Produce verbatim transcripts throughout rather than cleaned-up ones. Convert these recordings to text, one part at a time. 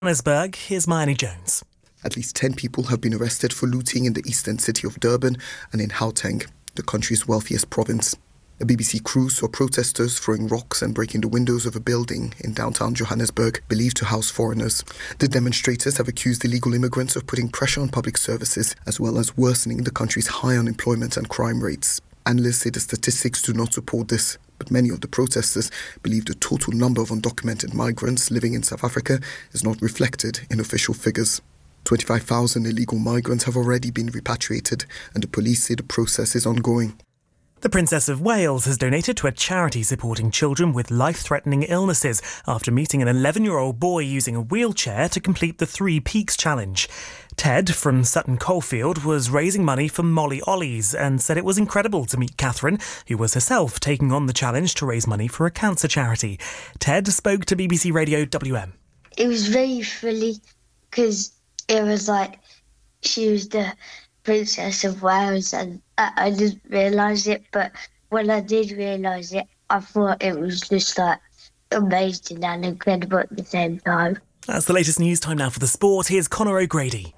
Johannesburg, here's Myani Jones. At least ten people have been arrested for looting in the eastern city of Durban and in Gauteng, the country's wealthiest province. A B B C crew saw protesters throwing rocks and breaking the windows of a building in downtown Johannesburg, believed to house foreigners. The demonstrators have accused illegal immigrants of putting pressure on public services, as well as worsening the country's high unemployment and crime rates. Analysts say the statistics do not support this, but many of the protesters believe the total number of undocumented migrants living in South Africa is not reflected in official figures. twenty-five thousand illegal migrants have already been repatriated, and the police say the process is ongoing. The Princess of Wales has donated to a charity supporting children with life-threatening illnesses after meeting an eleven-year-old boy using a wheelchair to complete the Three Peaks Challenge. Ted from Sutton Coldfield was raising money for Molly Ollies and said it was incredible to meet Catherine, who was herself taking on the challenge to raise money for a cancer charity. Ted spoke to B B C Radio W M. It was very thrilling because it was like she was the Princess of Wales, and I, I didn't realise it, but when I did realise it, I thought it was just like amazing and incredible at the same time. That's the latest news. Time now for the sport. Here's Conor O'Grady.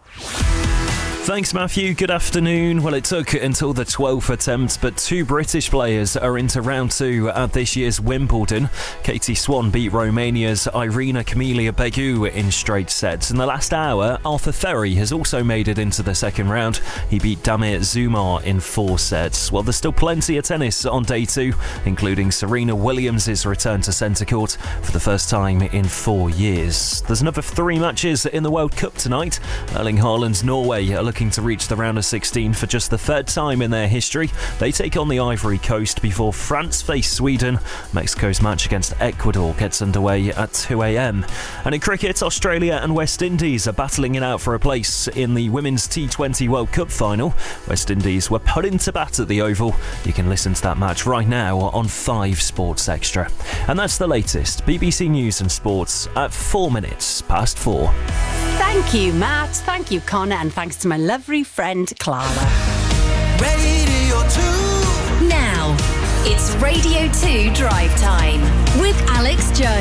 Thanks, Matthew. Good afternoon. Well, it took until the twelfth attempt, but two British players are into round two at this year's Wimbledon. Katie Swan beat Romania's Irina Camelia Begu in straight sets. In the last hour, Arthur Ferry has also made it into the second round. He beat Damir Zumar in four sets. Well, there's still plenty of tennis on day two, including Serena Williams' return to centre court for the first time in four years. There's another three matches in the World Cup tonight. Erling Haaland's Norway are looking to reach the round of sixteen for just the third time in their history. They take on the Ivory Coast before France face Sweden. Mexico's match against Ecuador gets underway at two a.m. And in cricket, Australia and West Indies are battling it out for a place in the Women's T twenty World Cup final. West Indies were put into bat at the Oval. You can listen to that match right now on five Sports Extra. And that's the latest. B B C News and Sports at four minutes past four. Thank you, Matt. Thank you, Connor. And thanks to my lovely friend, Clara. Radio two. Now, it's Radio two Drive Time with Alex Jones.